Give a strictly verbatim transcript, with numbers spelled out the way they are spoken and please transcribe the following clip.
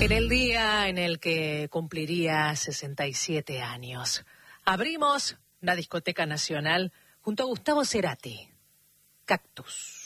En el día en el que cumpliría sesenta y siete años, abrimos la Discoteca Nacional junto a Gustavo Cerati, Cactus.